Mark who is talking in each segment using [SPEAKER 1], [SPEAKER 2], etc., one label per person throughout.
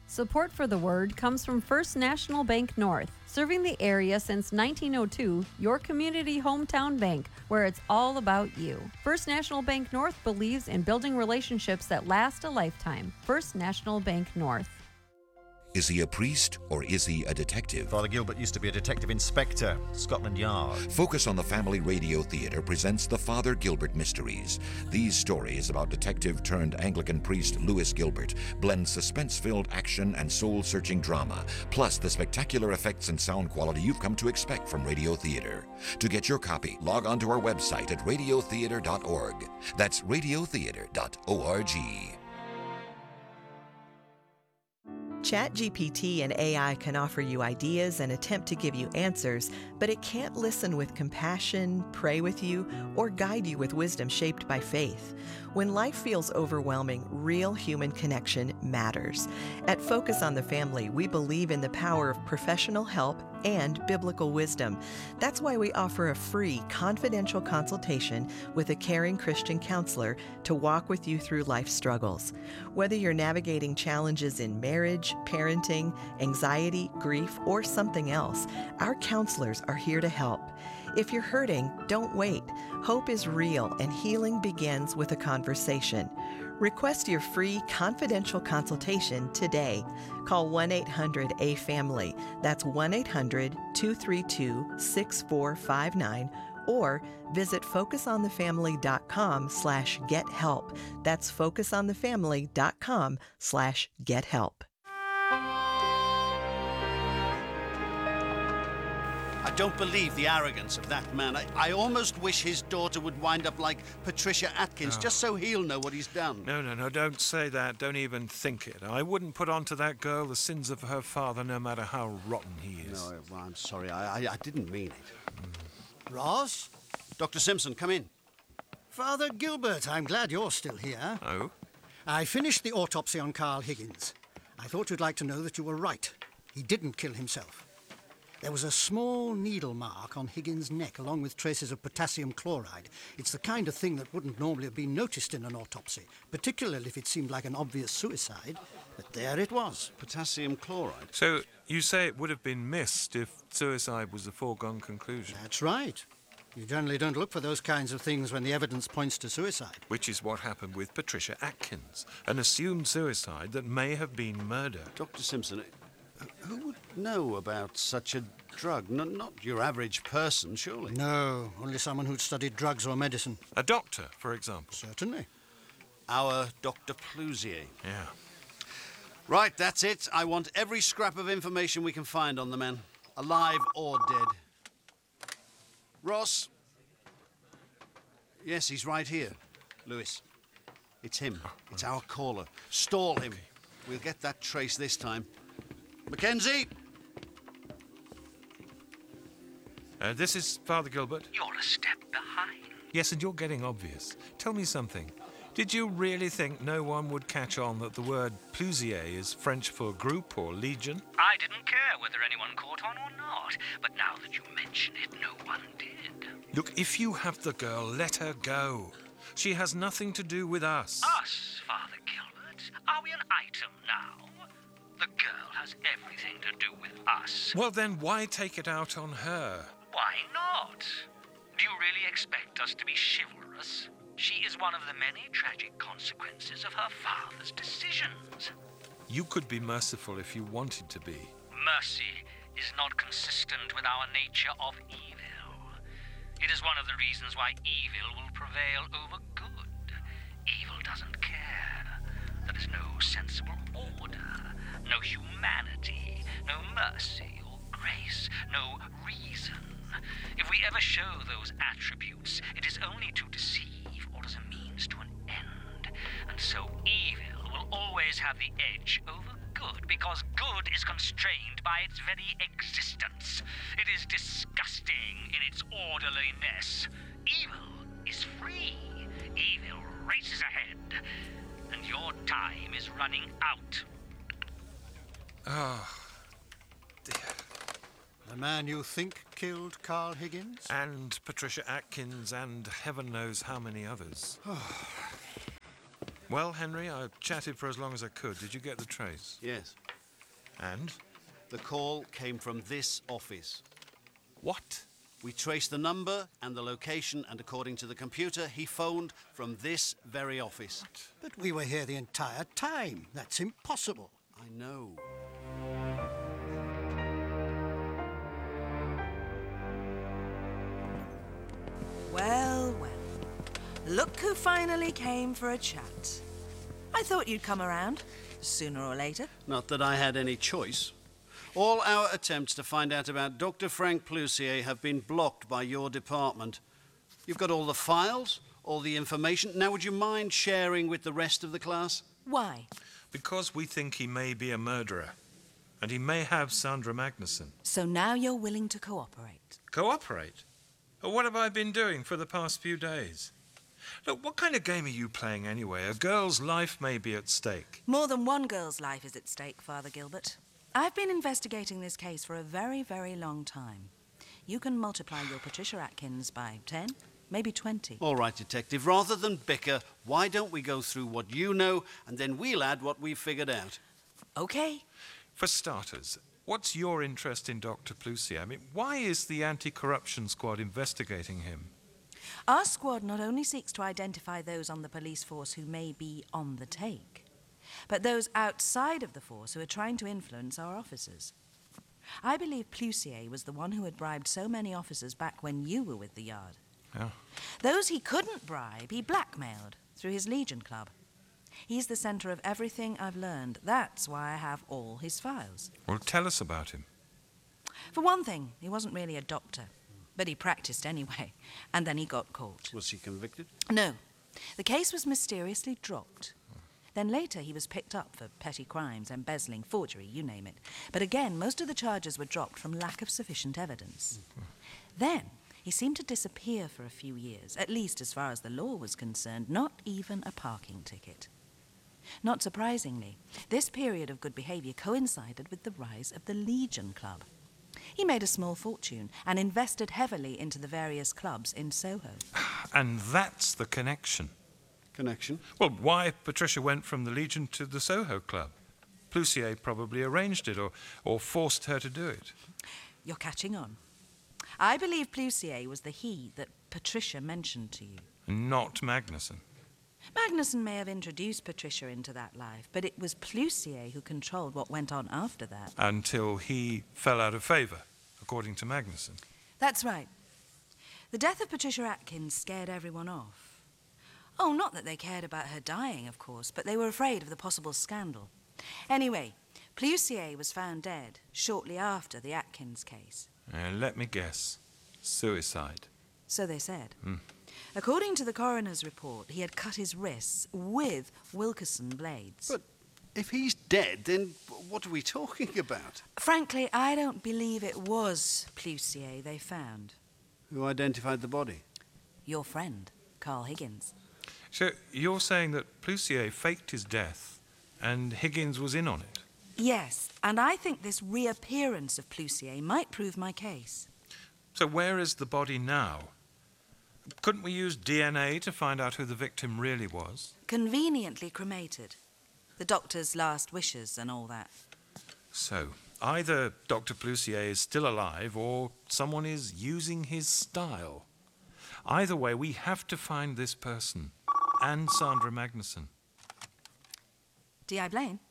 [SPEAKER 1] Support for the Word comes from First National Bank North, serving the area since 1902, your community hometown bank, where it's all about you. First National Bank North believes in building relationships that last a lifetime. First National Bank North.
[SPEAKER 2] Is he a priest or is he a detective?
[SPEAKER 3] Father Gilbert used to be a detective inspector, Scotland Yard.
[SPEAKER 2] Focus on the Family Radio Theatre presents the Father Gilbert Mysteries. These stories about detective turned Anglican priest Lewis Gilbert blend suspense-filled action and soul-searching drama, plus the spectacular effects and sound quality you've come to expect from radio theatre. To get your copy, log on to our website at radiotheatre.org. That's radiotheatre.org.
[SPEAKER 4] ChatGPT and AI can offer you ideas and attempt to give you answers, but it can't listen with compassion, pray with you, or guide you with wisdom shaped by faith. When life feels overwhelming, real human connection matters. At Focus on the Family, we believe in the power of professional help and biblical wisdom. That's why we offer a free, confidential consultation with a caring Christian counselor to walk with you through life's struggles. Whether you're navigating challenges in marriage, parenting, anxiety, grief, or something else, our counselors are here to help. If you're hurting, don't wait. Hope is real, and healing begins with a conversation. Request your free confidential consultation today. Call 1-800-A-FAMILY. That's 1-800-232-6459. Or visit focusonthefamily.com/gethelp. That's focusonthefamily.com/gethelp.
[SPEAKER 5] I don't believe the arrogance of that man. I almost wish his daughter would wind up like Patricia Atkins, just so he'll know what he's done.
[SPEAKER 6] No, don't say that. Don't even think it. I wouldn't put onto that girl the sins of her father, no matter how rotten he is.
[SPEAKER 5] No, well, I'm sorry. I didn't mean it.
[SPEAKER 7] Ross?
[SPEAKER 5] Dr. Simpson, come in.
[SPEAKER 7] Father Gilbert, I'm glad you're still here.
[SPEAKER 6] Oh?
[SPEAKER 7] I finished the autopsy on Carl Higgins. I thought you'd like to know that you were right. He didn't kill himself. There was a small needle mark on Higgins' neck, along with traces of potassium chloride. It's the kind of thing that wouldn't normally have been noticed in an autopsy, particularly if it seemed like an obvious suicide. But there it was.
[SPEAKER 5] Potassium chloride.
[SPEAKER 6] So you say it would have been missed if suicide was a foregone conclusion?
[SPEAKER 7] That's right. You generally don't look for those kinds of things when the evidence points to suicide.
[SPEAKER 6] Which is what happened with Patricia Atkins, an assumed suicide that may have been murder.
[SPEAKER 5] Dr. Simpson, who would know about such a drug? Not your average person, surely.
[SPEAKER 7] No, only someone who'd studied drugs or medicine.
[SPEAKER 6] A doctor, for example.
[SPEAKER 7] Certainly.
[SPEAKER 5] Our Dr. Plouzier.
[SPEAKER 6] Yeah.
[SPEAKER 5] Right, that's it. I want every scrap of information we can find on the man, alive or dead. Ross? Yes, he's right here. Lewis. It's him. It's our caller. Stall him. We'll get that trace this time. Mackenzie?
[SPEAKER 6] This is Father Gilbert.
[SPEAKER 8] You're a step behind.
[SPEAKER 6] Yes, and you're getting obvious. Tell me something. Did you really think no one would catch on that the word Plouzier is French for group or legion?
[SPEAKER 8] I didn't care whether anyone caught on or not, but now that you mention it, no one did.
[SPEAKER 6] Look, if you have the girl, let her go. She has nothing to do with us.
[SPEAKER 8] Us, Father Gilbert? Are we an item now? The girl has everything to do with us.
[SPEAKER 6] Well, then why take it out on her?
[SPEAKER 8] Why not? Do you really expect us to be chivalrous? She is one of the many tragic consequences of her father's decisions.
[SPEAKER 6] You could be merciful if you wanted to be.
[SPEAKER 8] Mercy is not consistent with our nature of evil. It is one of the reasons why evil will prevail over good. Evil doesn't care. There is no sensible order, no humanity, no mercy or grace, no reason. If we ever show those attributes, it is only to deceive or as a means to an end. And so evil will always have the edge over good, because good is constrained by its very existence. It is disgusting in its orderliness. Evil is free. Evil races ahead. And your time is running out.
[SPEAKER 6] Oh, dear.
[SPEAKER 7] The man you think killed Carl Higgins?
[SPEAKER 6] And Patricia Atkins and heaven knows how many others. Well, Henry, I chatted for as long as I could. Did you get the trace?
[SPEAKER 5] Yes.
[SPEAKER 6] And?
[SPEAKER 5] The call came from this office.
[SPEAKER 6] What?
[SPEAKER 5] We traced the number and the location, and according to the computer, he phoned from this very office.
[SPEAKER 7] But we were here the entire time. That's impossible.
[SPEAKER 5] I know.
[SPEAKER 9] Well, well. Look who finally came for a chat. I thought you'd come around, sooner or later.
[SPEAKER 5] Not that I had any choice. All our attempts to find out about Dr. Frank Plusier have been blocked by your department. You've got all the files, all the information. Now, would you mind sharing with the rest of the class?
[SPEAKER 9] Why?
[SPEAKER 6] Because we think he may be a murderer. And he may have Sandra Magnuson.
[SPEAKER 9] So now you're willing to cooperate?
[SPEAKER 6] Cooperate? What have I been doing for the past few days? Look, what kind of game are you playing anyway? A girl's life may be at stake.
[SPEAKER 9] More than one girl's life is at stake, Father Gilbert. I've been investigating this case for a very, very long time. You can multiply your Patricia Atkins by 10, maybe 20.
[SPEAKER 5] All right, Detective. Rather than bicker, why don't we go through what you know, and then we'll add what we've figured out?
[SPEAKER 9] Okay.
[SPEAKER 6] For starters, what's your interest in Dr. Plusier? I mean, why is the anti-corruption squad investigating him?
[SPEAKER 9] Our squad not only seeks to identify those on the police force who may be on the take, but those outside of the force who are trying to influence our officers. I believe Plusier was the one who had bribed so many officers back when you were with the Yard.
[SPEAKER 6] Oh.
[SPEAKER 9] Those he couldn't bribe, he blackmailed through his Legion Club. He's the centre of everything I've learned. That's why I have all his files.
[SPEAKER 6] Well, tell us about him.
[SPEAKER 9] For one thing, he wasn't really a doctor, but he practiced anyway, and then he got caught.
[SPEAKER 5] Was he convicted?
[SPEAKER 9] No. The case was mysteriously dropped. Then later he was picked up for petty crimes, embezzling, forgery, you name it. But again, most of the charges were dropped from lack of sufficient evidence. Then he seemed to disappear for a few years, at least as far as the law was concerned, not even a parking ticket. Not surprisingly, this period of good behaviour coincided with the rise of the Legion Club. He made a small fortune and invested heavily into the various clubs in Soho.
[SPEAKER 6] And that's the connection.
[SPEAKER 5] Connection?
[SPEAKER 6] Well, why Patricia went from the Legion to the Soho Club? Plusier probably arranged it or forced her to do it.
[SPEAKER 9] You're catching on. I believe Plusier was the he that Patricia mentioned to you.
[SPEAKER 6] Not Magnuson.
[SPEAKER 9] Magnuson may have introduced Patricia into that life, but it was Plusier who controlled what went on after that.
[SPEAKER 6] Until he fell out of favour, according to Magnuson.
[SPEAKER 9] That's right. The death of Patricia Atkins scared everyone off. Oh, not that they cared about her dying, of course, but they were afraid of the possible scandal. Anyway, Plusier was found dead shortly after the Atkins case.
[SPEAKER 6] Let me guess. Suicide.
[SPEAKER 9] So they said. According to the coroner's report, he had cut his wrists with Wilkerson blades.
[SPEAKER 5] But if he's dead, then what are we talking about?
[SPEAKER 9] Frankly, I don't believe it was Plusier they found.
[SPEAKER 5] Who identified the body?
[SPEAKER 9] Your friend, Carl Higgins.
[SPEAKER 6] So you're saying that Plusier faked his death and Higgins was in on it?
[SPEAKER 9] Yes, and I think this reappearance of Plusier might prove my case.
[SPEAKER 6] So where is the body now? Couldn't we use DNA to find out who the victim really was?
[SPEAKER 9] Conveniently cremated. The doctor's last wishes and all that.
[SPEAKER 6] So, either Dr. Plusier is still alive or someone is using his style. Either way, we have to find this person and Sandra Magnuson.
[SPEAKER 9] D.I. Blaine?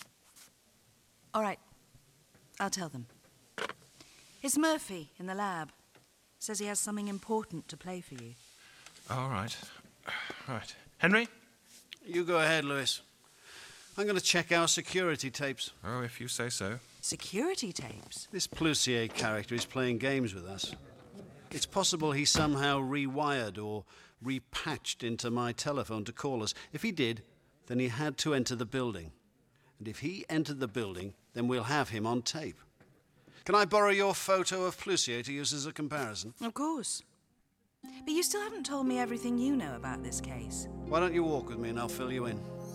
[SPEAKER 9] All right. I'll tell them. It's Murphy in the lab. Says he has something important to play for you.
[SPEAKER 6] All right. Right. Henry?
[SPEAKER 5] You go ahead, Lewis. I'm going to check our security tapes.
[SPEAKER 6] Oh, if you say so.
[SPEAKER 9] Security tapes?
[SPEAKER 5] This Plusier character is playing games with us. It's possible he somehow rewired or repatched into my telephone to call us. If he did, then he had to enter the building. And if he entered the building, then we'll have him on tape. Can I borrow your photo of Plusier to use as a comparison?
[SPEAKER 9] Of course. But you still haven't told me everything you know about this case.
[SPEAKER 5] Why don't you walk with me and I'll fill you in?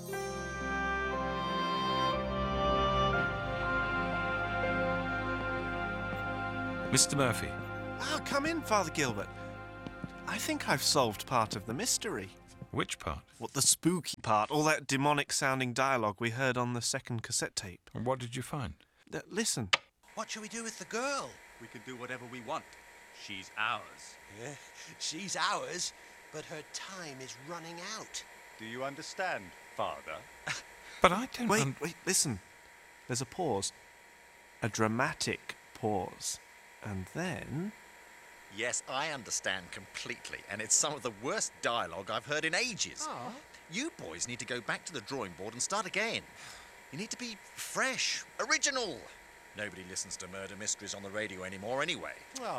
[SPEAKER 6] Mr. Murphy.
[SPEAKER 10] Oh, come in, Father Gilbert. I think I've solved part of the mystery.
[SPEAKER 6] Which part?
[SPEAKER 10] What, the spooky part, all that demonic-sounding dialogue we heard on the second cassette tape.
[SPEAKER 6] And what did you find?
[SPEAKER 10] Listen.
[SPEAKER 3] What shall we do with the girl?
[SPEAKER 11] We can do whatever we want. She's ours.
[SPEAKER 12] Yeah, she's ours, but her time is running out.
[SPEAKER 11] Do you understand, Father?
[SPEAKER 6] But I don't...
[SPEAKER 10] Wait, listen. There's a pause. A dramatic pause. And then...
[SPEAKER 3] Yes, I understand completely, and it's some of the worst dialogue I've heard in ages.
[SPEAKER 12] Aw.
[SPEAKER 3] You boys need to go back to the drawing board and start again. You need to be fresh, original. Nobody listens to murder mysteries on the radio anymore anyway.
[SPEAKER 12] Aw,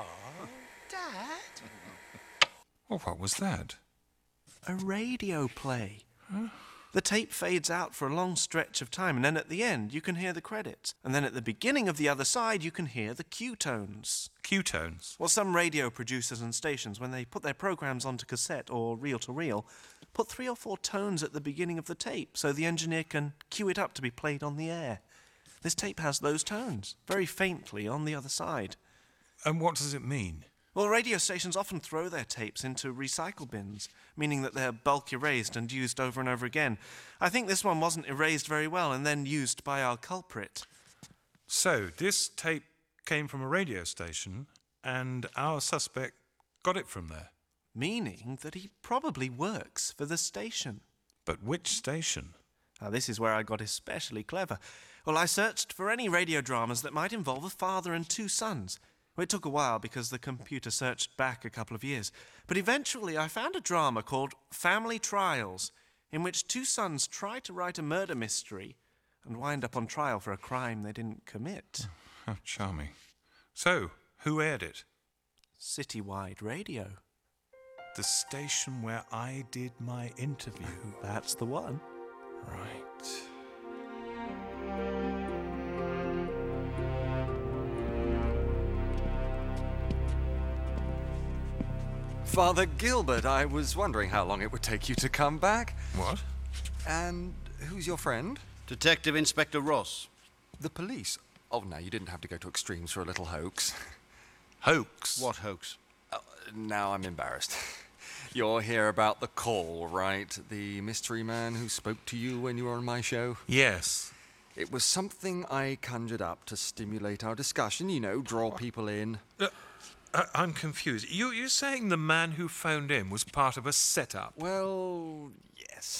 [SPEAKER 12] Dad.
[SPEAKER 6] Well, what was that?
[SPEAKER 10] A radio play. Huh? The tape fades out for a long stretch of time, and then at the end you can hear the credits. And then at the beginning of the other side you can hear the cue tones.
[SPEAKER 6] Cue tones?
[SPEAKER 10] Well, some radio producers and stations, when they put their programs onto cassette or reel-to-reel, put 3 or 4 tones at the beginning of the tape so the engineer can cue it up to be played on the air. This tape has those tones, very faintly on the other side.
[SPEAKER 6] And what does it mean?
[SPEAKER 10] Well, radio stations often throw their tapes into recycle bins, meaning that they're bulk erased and used over and over again. I think this one wasn't erased very well and then used by our culprit.
[SPEAKER 6] So, this tape came from a radio station, and our suspect got it from there.
[SPEAKER 10] Meaning that he probably works for the station.
[SPEAKER 6] But which station?
[SPEAKER 10] Now, this is where I got especially clever. Well, I searched for any radio dramas that might involve a father and 2 sons. Well, it took a while because the computer searched back a couple of years. But eventually I found a drama called Family Trials, in which 2 sons try to write a murder mystery and wind up on trial for a crime they didn't commit.
[SPEAKER 6] How charming. So, who aired it?
[SPEAKER 10] Citywide Radio.
[SPEAKER 6] The station where I did my interview.
[SPEAKER 10] That's the one.
[SPEAKER 6] Right.
[SPEAKER 13] Father Gilbert, I was wondering how long it would take you to come back.
[SPEAKER 6] What?
[SPEAKER 13] And who's your friend?
[SPEAKER 5] Detective Inspector Ross.
[SPEAKER 13] The police? Oh, no, you didn't have to go to extremes for a little hoax.
[SPEAKER 6] Hoax?
[SPEAKER 5] What hoax?
[SPEAKER 13] Now I'm embarrassed. You're here about the call, right? The mystery man who spoke to you when you were on my show?
[SPEAKER 6] Yes.
[SPEAKER 13] It was something I conjured up to stimulate our discussion, you know, draw people in.
[SPEAKER 6] I'm confused. You're saying the man who phoned in was part of a setup?
[SPEAKER 13] Well, yes.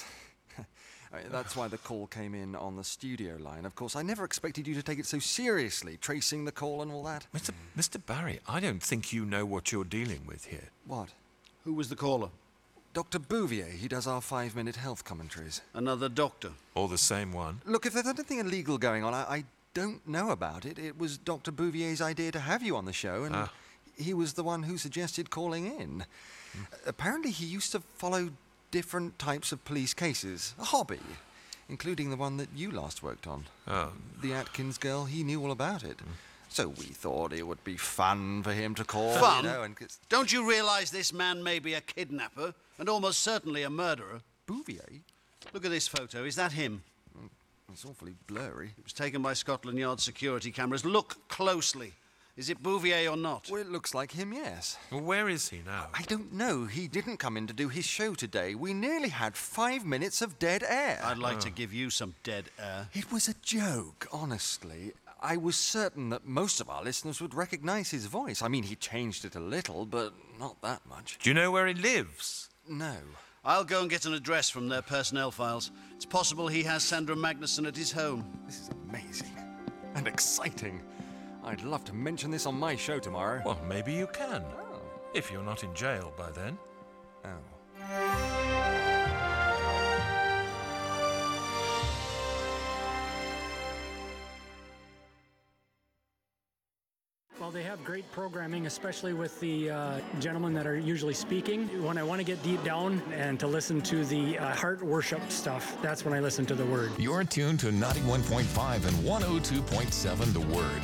[SPEAKER 13] That's why the call came in on the studio line. Of course, I never expected you to take it so seriously, tracing the call and all that.
[SPEAKER 6] Mr. Barry, I don't think you know what you're dealing with here.
[SPEAKER 13] What?
[SPEAKER 5] Who was the caller?
[SPEAKER 13] Dr. Bouvier. He does our 5-minute health commentaries.
[SPEAKER 5] Another doctor?
[SPEAKER 6] Or the same one?
[SPEAKER 13] Look, if there's anything illegal going on, I don't know about it. It was Dr. Bouvier's idea to have you on the show, and he was the one who suggested calling in. Apparently he used to follow different types of police cases, a hobby, including the one that you last worked on. The Atkins girl, he knew all about it. So we thought it would be fun for him to call.
[SPEAKER 5] Fun?
[SPEAKER 13] You know,
[SPEAKER 5] Don't you realise this man may be a kidnapper and almost certainly a murderer?
[SPEAKER 13] Bouvier?
[SPEAKER 5] Look at this photo. Is that him?
[SPEAKER 13] It's awfully blurry.
[SPEAKER 5] It was taken by Scotland Yard security cameras. Look closely. Is it Bouvier or not?
[SPEAKER 13] Well, it looks like him, yes.
[SPEAKER 6] Well, where is he now?
[SPEAKER 13] I don't know. He didn't come in to do his show today. We nearly had 5 minutes of dead air.
[SPEAKER 5] I'd like to give you some dead air.
[SPEAKER 13] It was a joke, honestly. I was certain that most of our listeners would recognize his voice. I mean, he changed it a little, but not that much.
[SPEAKER 6] Do you know where he lives?
[SPEAKER 13] No.
[SPEAKER 5] I'll go and get an address from their personnel files. It's possible he has Sandra Magnuson at his home.
[SPEAKER 13] This is amazing. And exciting. I'd love to mention this on my show tomorrow.
[SPEAKER 6] Well, maybe you can.
[SPEAKER 13] Oh.
[SPEAKER 6] If you're not in jail by then.
[SPEAKER 13] Oh.
[SPEAKER 14] Well, they have great programming, especially with the gentlemen that are usually speaking. When I want to get deep down and to listen to the heart worship stuff, that's when I listen to The Word.
[SPEAKER 15] You're tuned to 91.5 and 102.7 The Word.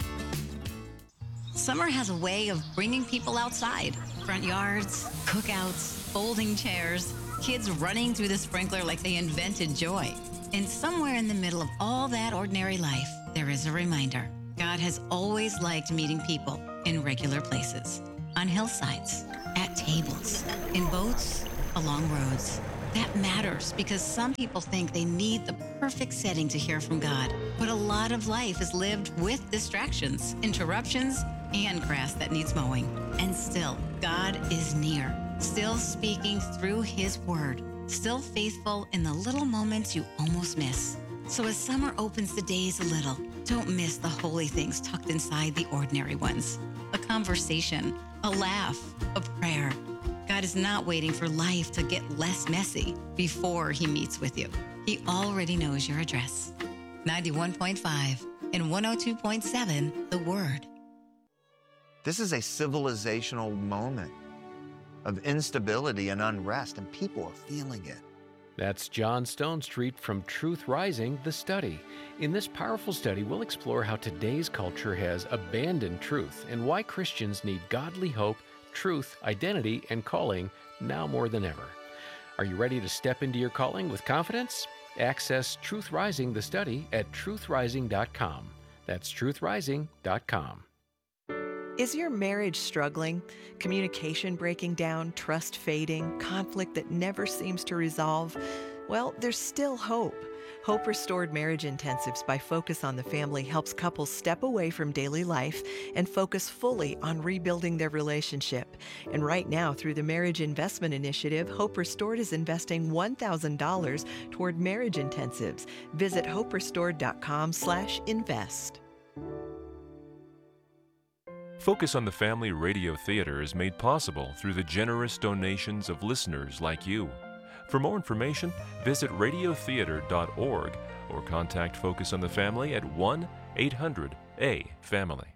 [SPEAKER 16] Summer has a way of bringing people outside. Front yards, cookouts, folding chairs, kids running through the sprinkler like they invented joy. And somewhere in the middle of all that ordinary life, there is a reminder. God has always liked meeting people in regular places, on hillsides, at tables, in boats, along roads. That matters because some people think they need the perfect setting to hear from God. But a lot of life is lived with distractions, interruptions, and grass that needs mowing. And still, God is near, still speaking through His Word, still faithful in the little moments you almost miss. So as summer opens the days a little, don't miss the holy things tucked inside the ordinary ones. A conversation, a laugh, a prayer. God is not waiting for life to get less messy before He meets with you. He already knows your address. 91.5 and 102.7, The Word.
[SPEAKER 17] This is a civilizational moment of instability and unrest, and people are feeling it.
[SPEAKER 18] That's John Stonestreet from Truth Rising, The Study. In this powerful study, we'll explore how today's culture has abandoned truth and why Christians need godly hope, truth, identity, and calling now more than ever. Are you ready to step into your calling with confidence? Access Truth Rising, The Study at truthrising.com. That's truthrising.com.
[SPEAKER 4] Is your marriage struggling? Communication breaking down, trust fading, conflict that never seems to resolve? Well, there's still hope. Hope Restored Marriage Intensives by Focus on the Family helps couples step away from daily life and focus fully on rebuilding their relationship. And right now, through the Marriage Investment Initiative, Hope Restored is investing $1,000 toward marriage intensives. Visit hoperestored.com/invest.
[SPEAKER 19] Focus on the Family Radio Theater is made possible through the generous donations of listeners like you. For more information, visit radiotheater.org or contact Focus on the Family at 1-800-A-FAMILY.